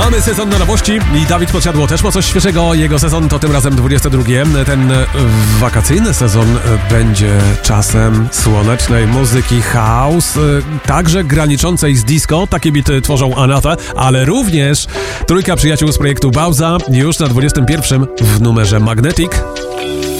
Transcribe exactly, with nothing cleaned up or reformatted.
Mamy sezon na nowości i Dawid Podsiadło też ma coś świeżego. Jego sezon to tym razem dwudziesty drugi. Ten wakacyjny sezon będzie czasem słonecznej muzyki house, także graniczącej z disco. Takie bity tworzą Anatha, ale również trójka przyjaciół z projektu Bauza już na dwudziestym pierwszym w numerze Magnetic.